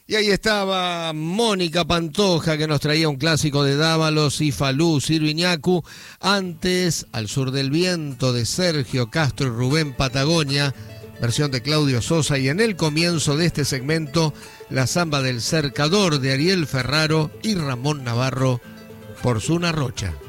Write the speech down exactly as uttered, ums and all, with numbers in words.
Y ahí estaba Mónica Pantoja, que nos traía un clásico de Dávalos y Falú, Sirvo Iñacu. Antes, Al sur del viento, de Sergio Castro y Rubén Patagonia, versión de Claudio Sosa. Y en el comienzo de este segmento, la samba del cercador de Ariel Ferraro y Ramón Navarro, por Zuna Rocha.